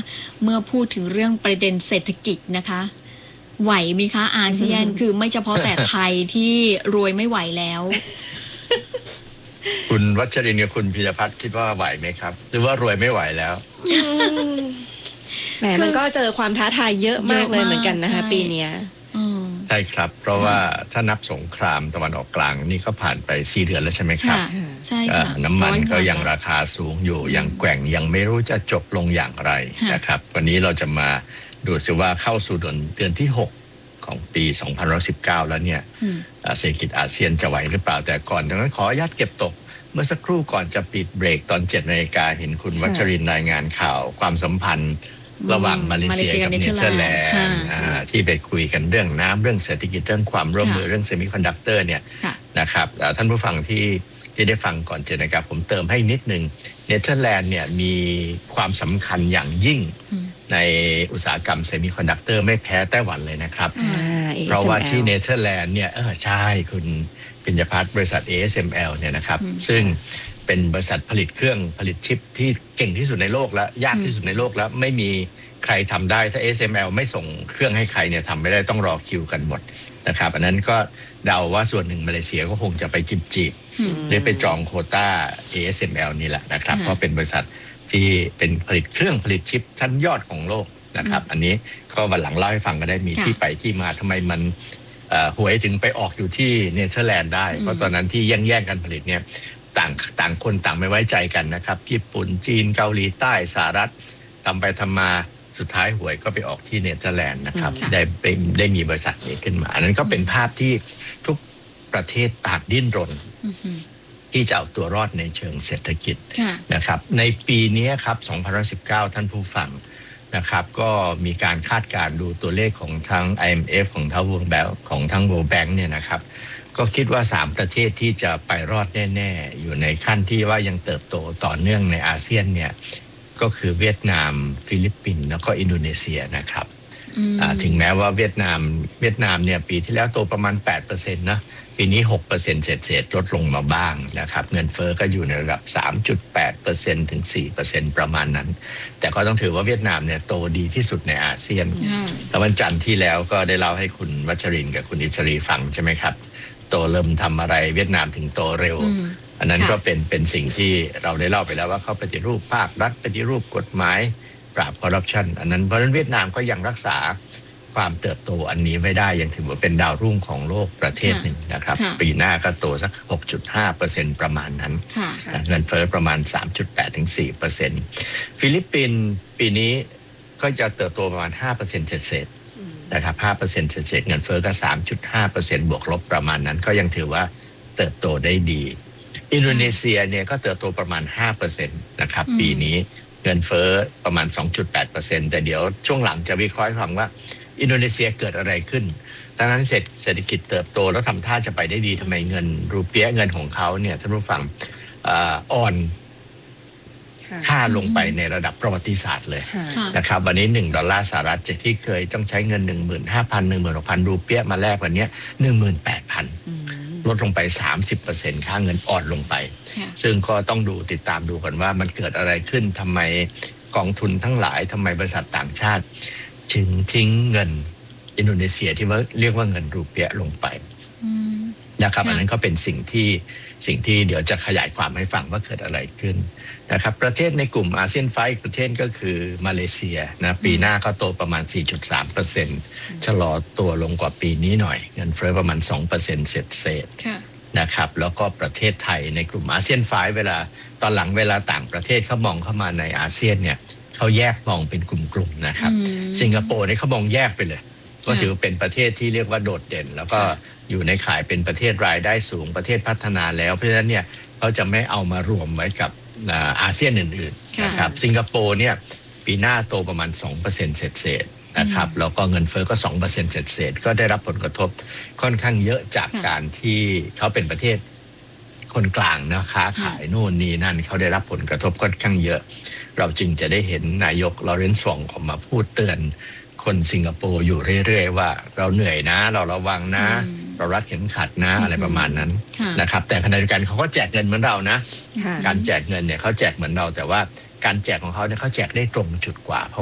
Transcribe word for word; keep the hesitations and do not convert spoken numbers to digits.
เมื่อพูดถึงเรื่องประเด็นเศรษฐกิจนะคะไหวไหมคะอาเซียน คือไม่เฉพาะแต่ไทยที่รวยไม่ไหวแล้วคุณวัชรินทร์กับคุณพิรพัฒน์คิดว่าไหวไหมครับหรือว่ารวยไม่ไหวแล้วแหมมันก็เจอความท้าทายเยอะมากเลยเหมือนกันนะคะปีนี้ใช่ครับเพราะว่าถ้านับสงครามตะวันออกกลางนี่ก็ผ่านไปสี่เดือนแล้วใช่ไหมครับใช่ค่ะน้ำมันก็ยังราคาสูงอยู่ยังแกว่งยังไม่รู้จะจบลงอย่างไรนะครับวันนี้เราจะมาดูซิว่าเข้าสู่เดือนที่หกของปีสองพันสิบเก้าแล้วเนี่ยเศรษฐกิจอาเซียนจะไหวหรือเปล่าแต่ก่อนดังนั้นขออนุญาตเก็บตกเมื่อสักครู่ก่อนจะปิดเบรกตอนเจ็ดนาฬิกาเห็นคุณวัชรินทร์รายงานข่าวความสัมพันธ์ระหว่างมาเลเซียกับเนเธอร์แลนด์ที่ไปคุยกันเรื่องน้ำเรื่องเศรษฐกิจเรื่องความร่วมมือเรื่องเซมิคอนดักเตอร์เนี่ยนะครับท่านผู้ฟังที่ที่ได้ฟังก่อนเจ็ดนาฬิกาผมเติมให้นิดนึงเนเธอร์แลนด์เนี่ยมีความสำคัญอย่างยิ่งในอุตสาหกรรมเซมิคอนดักเตอร์ไม่แพ้ไต้หวันเลยนะครับเพราะว่าที่เนเธอร์แลนด์เนี่ยเออใช่คุณปิญญพัฒน์บริษัท เอ เอส เอ็ม แอล เนี่ยนะครับซึ่งเป็นบริษัทผลิตเครื่องผลิตชิปที่เก่งที่สุดในโลกและยากที่สุดในโลกแล้วไม่มีใครทำได้ถ้า เอ เอส เอ็ม แอล ไม่ส่งเครื่องให้ใครเนี่ยทำไม่ได้ต้องรอคิวกันหมดนะครับอันนั้นก็เดาว่าส่วนหนึ่งมาเลเซียก็คงจะไปจีบจีบหรือไปจองโควต้า เอ เอส เอ็ม แอล นี่แหละนะครับเพราะเป็นบริษัทที่เป็นผลิตเครื่องผลิตชิปชั้นยอดของโลกนะครับอันนี้ก็วันหลังเล่าให้ฟังก็ได้มีที่ไปที่มาทำไมมันหวยถึงไปออกอยู่ที่เนเธอร์แลนด์ได้เพราะตอนนั้นที่แย่งแย่งกันผลิตเนี่ยต่างต่างคนต่างไม่ไว้ใจกันนะครับญี่ปุ่นจีนเกาหลีใต้สหรัฐทำไปทำมาสุดท้ายหวยก็ไปออกที่เนเธอร์แลนด์นะครับได้ได้มีบริษัทนี้ขึ้นมาอันนั้นก็เป็นภาพที่ทุกประเทศต่างดิ้นรนที่จะเอาตัวรอดในเชิงเศรษฐกิจนะครับในปีนี้ครับสองพันสิบเก้าท่านผู้ฟังนะครับก็มีการคาดการณ์ดูตัวเลขของทั้ง ไอ เอ็ม เอฟ ของทั้ง World Bank ของทั้ง World Bank เนี่ยนะครับก็คิดว่าสามประเทศที่จะไปรอดแน่ๆอยู่ในขั้นที่ว่ายังเติบโตต่อเนื่องในอาเซียนเนี่ยก็คือเวียดนามฟิลิปปินส์แล้วก็อินโดนีเซียนะครับถึงแม้ว่าเวียดนามเวียดนามเนี่ยปีที่แล้วโตประมาณ แปดเปอร์เซ็นต์ นะปีนี้ หกเปอร์เซ็นต์ เศษๆลดลงมาบ้างนะครับเงินเฟ้อก็อยู่ในระดับ สามจุดแปดเปอร์เซ็นต์ ถึง สี่เปอร์เซ็นต์ ประมาณนั้นแต่ก็ต้องถือว่าเวียดนามเนี่ยโตดีที่สุดในอาเซียนแต่วันจันทร์ที่แล้วก็ได้เล่าให้คุณวัชรินทร์กับคุณอิสรีฟังใช่ไหมครับโตเริ่มทำอะไรเวียดนามถึงโตเร็วอันนั้นก็เป็นเป็นสิ่งที่เราได้เล่าไปแล้วว่าเขาปฏิรูปภาครัฐปฏิรูปกฎหมายปราบคอร์รัปชันอันนั้นเพราะฉะนั้นเวียดนามก็ยังรักษาความเติบโตอันนี้ไว้ได้ยังถือว่าเป็นดาวรุ่งของโลกประเทศหนึ่งนะครับปีหน้าก็โตสัก หกจุดห้าเปอร์เซ็นต์ ประมาณนั้นเงินเฟ้อประมาณ สามจุดแปด ถึง สี่เปอร์เซ็นต์ ฟิลิปปินส์ปีนี้ก็จะเติบโตประมาณ ห้าเปอร์เซ็นต์ เศษๆนะครับ ห้าเปอร์เซ็นต์ เศษๆเงินเฟ้อก็ สามจุดห้าเปอร์เซ็นต์ บวกลบประมาณนั้นก็ยังถือว่าเติบโตได้ดีอินโดนีเซียเนี่ยก็เติบโตประมาณ ห้าเปอร์เซ็นต์ นะครับปีนี้เงินเฟ้อประมาณ สองจุดแปดเปอร์เซ็นต์ แต่เดี๋ยวช่วงหลังจะวิเคราะห์ให้ฟังว่าอินโดนีเซียเกิดอะไรขึ้นดังนั้นเศรษฐกิจเติบโตแล้วทำท่าจะไปได้ดีทำไมเงินรูเปียเงินของเขาเนี่ยท่านผู้ฟังอ่อนค่าลงไปในระดับประวัติศาสตร์เลยนะครับวันนี้หนึ่งดอลลาร์สหรัฐจากที่เคยต้องใช้เงิน หนึ่งหมื่นห้าพัน หนึ่งหมื่นหกพัน รูเปียมาแลกวันนี้ หนึ่งหมื่นแปดพัน ลดลงไป สามสิบเปอร์เซ็นต์ ค่าเงินอ่อนลงไปซึ่งก็ต้องดูติดตามดูกันว่ามันเกิดอะไรขึ้นทำไมกองทุนทั้งหลายทำไมบริษัทต่างชาติถึงทิ้งเงินอินโดนีเซียที่ว่าเรียกว่าเงินรูเปียลงไปนะครับอันนั้นก็เป็นสิ่งที่สิ่งที่เดี๋ยวจะขยายความให้ฟังว่าเกิดอะไรขึ้นนะครับประเทศในกลุ่มอาเซียนไฟว์ประเทศก็คือมาเลเซียนะปีหน้าก็โตประมาณ สี่จุดสามเปอร์เซ็นต์ ชะลอตัวลงกว่าปีนี้หน่อยเงินเฟ้อประมาณ สองเปอร์เซ็นต์ เศษๆนะครับแล้วก็ประเทศไทยในกลุ่มอาเซียนไฟว์เวลาตอนหลังเวลาต่างประเทศเขามองเข้ามาในอาเซียนเนี่ยเขาแยกมองเป็นกลุ่มๆนะครับสิงคโปร์นี่เขามองแยกไปเลยก็ถือเป็นประเทศที่เรียกว่าโดดเด่นแล้วก็อยู่ในข่ายเป็นประเทศรายได้สูงประเทศพัฒนาแล้วเพราะฉะนั้นเนี่ยเขาจะไม่เอามารวมไว้กับอาเซียนอื่นๆนะครับสิงคโปร์เนี่ยปีหน้าโตประมาณ สองเปอร์เซ็นต์ เศษๆนะครับแล้วก็เงินเฟ้อก็ สองเปอร์เซ็นต์ เศษๆก็ได้รับผลกระทบค่อนข้างเยอะจากการที่เขาเป็นประเทศคนกลางนะค้าขายโน่นนี่นั่นเขาได้รับผลกระทบค่อนข้างเยอะเราจึงจะได้เห็นนายกลอเรนซ์ วองออกมาพูดเตือนคนสิงคโปร์อยู่เรื่อยๆว่าเราเหนื่อยนะเราระวังนะเรารัดเข็มขัดนะอะไรประมาณนั้นนะครับแต่ขณะเดียวกันเขาก็แจกเงินเหมือนเรานะการแจกเงินเนี่ยเขาแจกเหมือนเราแต่ว่าการแจกของเขาเนี่ยเขาแจกได้ตรงจุดกว่า